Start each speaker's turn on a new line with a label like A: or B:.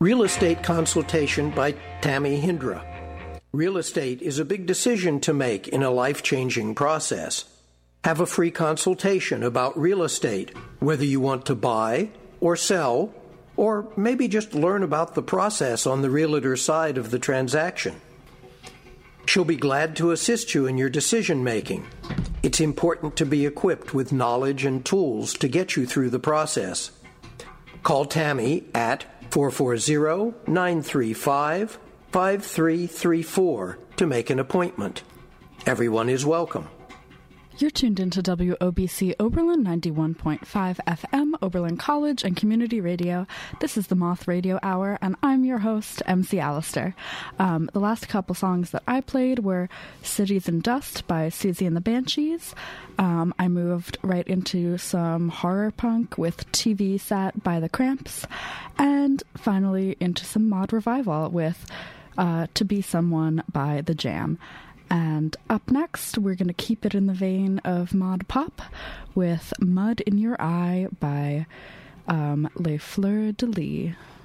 A: Real Estate Consultation by Tammy Hindra. Real estate is a big decision to make in a life-changing process. Have a free consultation about real estate, whether you want to buy or sell, or maybe just learn about the process on the realtor side of the transaction. She'll be glad to assist you in your decision-making. It's important to be equipped with knowledge and tools to get you through the process. Call Tammy at 440-935-5334 to make an appointment. Everyone is welcome.
B: You're tuned into WOBC Oberlin 91.5 FM, Oberlin College and Community Radio. This is the Moth Radio Hour, and I'm your host, MC Alistair. The last couple songs that I played were Cities and Dust by Susie and the Banshees. I moved right into some horror punk with TV Set by the Cramps, and finally into some mod revival with To Be Someone by The Jam. And up next, we're going to keep it in the vein of mod pop with Mud in Your Eye by Les Fleurs de Lis.